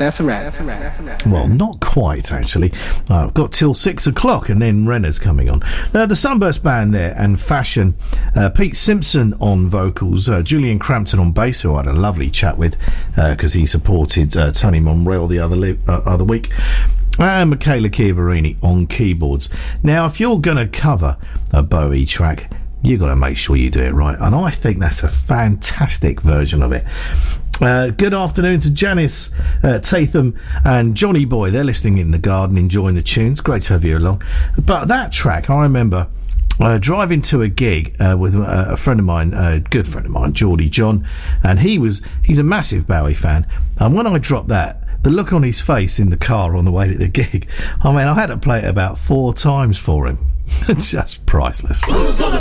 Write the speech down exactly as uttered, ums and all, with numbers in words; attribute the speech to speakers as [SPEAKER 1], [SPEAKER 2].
[SPEAKER 1] That's a wrap. That's a wrap. That's a wrap.
[SPEAKER 2] Well, not quite, actually. Uh, I've got till six o'clock, and then Renner's coming on. Uh, the Sunburst Band there, and Fashion. Uh, Pete Simpson on vocals. Uh, Julian Crampton on bass, who I had a lovely chat with, because uh, he supported uh, Tony Monreal the other, li- uh, other week. And Michaela Chiavarini on keyboards. Now, if you're going to cover a Bowie track, you got to make sure you do it right, and I think that's a fantastic version of it. Uh, good afternoon to Janice uh, Tatham and Johnny Boy. They're listening in the garden, enjoying the tunes. Great to have you along. But that track, I remember uh, driving to a gig uh, with uh, a friend of mine, a good friend of mine, Geordie John, and he was he's a massive Bowie fan. And when I dropped that, the look on his face in the car on the way to the gig, I mean, I had to play it about four times for him. Just priceless.
[SPEAKER 3] Who's gonna